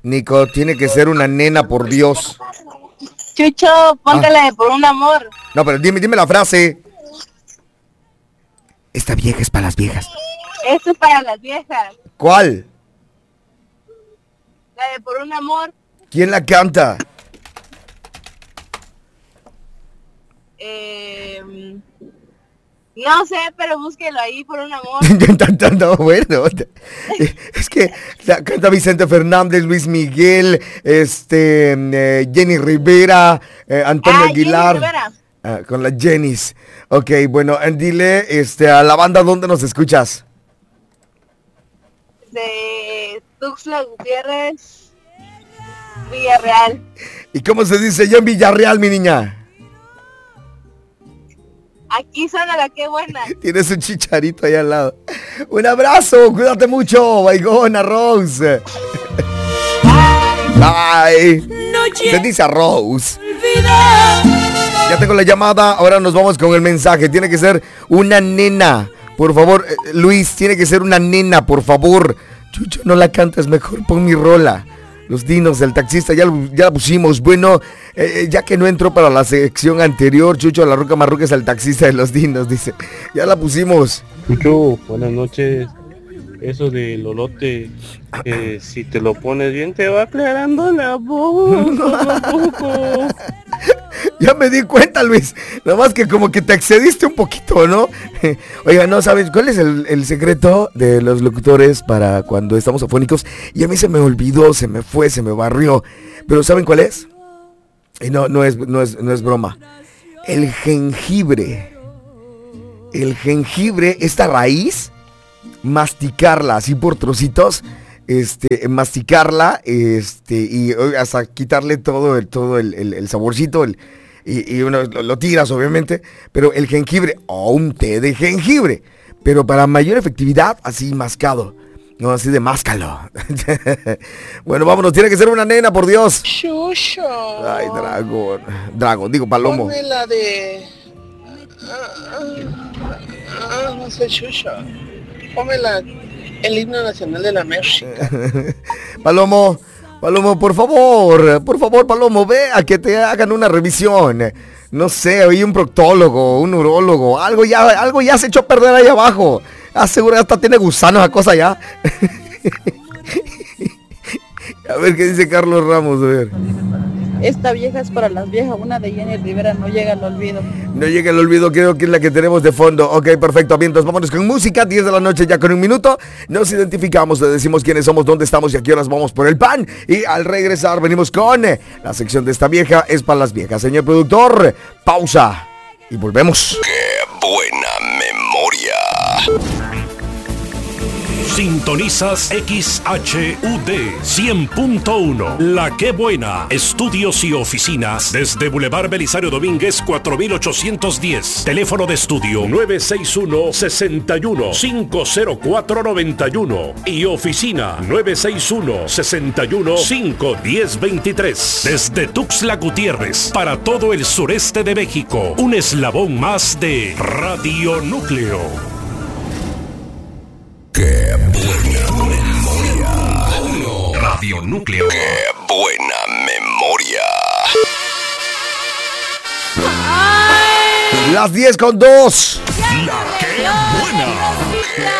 Nico, tiene que ser una nena, por Dios. Chucho, póntela de Por un amor. No, pero dime la frase. Esta vieja es para las viejas. Esto es para las viejas. ¿Cuál? La de Por un amor. ¿Quién la canta? No sé, pero búsquelo ahí, Por un amor. No, bueno. Es que canta Vicente Fernández, Luis Miguel, Jenny Rivera, Antonio Aguilar. Jenny Rivera. Con las Jennys. Ok, bueno, dile a la banda dónde nos escuchas. De Tuxtla Gutiérrez, Villarreal. ¿Y cómo se dice ya en Villarreal, mi niña? Aquí suena la que buena. Tienes un chicharito ahí al lado. Un abrazo, cuídate mucho, Baigona Rose. Bye. Se dice Rose. Ya tengo la llamada, ahora nos vamos con el mensaje. Tiene que ser una nena. Por favor, Luis, tiene que ser una nena, por favor. Chucho, no la cantes, mejor pon mi rola. Los dinos del taxista, ya la pusimos. Bueno, ya que no entró para la sección anterior, Chucho, la ruca marruca es el taxista de los dinos, dice. Ya la pusimos. Chucho, buenas noches. Eso de lolote, si te lo pones bien te va aclarando la voz poco a poco. Ya me di cuenta, Luis. Nada más que como que te excediste un poquito, ¿no? Oiga, no, ¿sabes cuál es el secreto de los locutores para cuando estamos afónicos? Y a mí se me olvidó, se me fue, se me barrió. Pero ¿saben cuál es? Y no es broma. El jengibre. El jengibre, esta raíz, masticarla así por trocitos. Masticarla y hasta quitarle todo el saborcito y uno lo tiras obviamente, pero el jengibre o un té de jengibre, pero para mayor efectividad así mascado, no así de máscalo. Bueno, vámonos, tiene que ser una nena, por Dios. Chucho. Ay, dragón, digo palomo. Ponme la de no sé, Chucho. Ponme el himno nacional de la México. Palomo, por favor, Palomo, ve a que te hagan una revisión. No sé, oí un proctólogo, un urólogo, algo ya se echó a perder ahí abajo. Asegura, hasta tiene gusanos la cosa ya. A ver qué dice Carlos Ramos, a ver. Esta vieja es para las viejas, una de Jenny Rivera, no llega al olvido. No llega al olvido, creo que es la que tenemos de fondo. Ok, perfecto, bien, entonces vámonos con música, 10 de la noche ya con un minuto. Nos identificamos, le decimos quiénes somos, dónde estamos y a qué horas vamos por el pan. Y al regresar venimos con la sección de esta vieja, es para las viejas. Señor productor, pausa y volvemos. ¡Qué buena memoria! Sintonizas XHUD 100.1. La Qué Buena. Estudios y oficinas desde Boulevard Belisario Domínguez 4810. Teléfono de estudio 961-61-50491. Y oficina 961-61-51023. Desde Tuxtla Gutiérrez para todo el sureste de México. Un eslabón más de Radio Núcleo. ¡Qué buena memoria! Radio Núcleo. ¡Qué buena memoria! Las 10:02. La Qué Buena.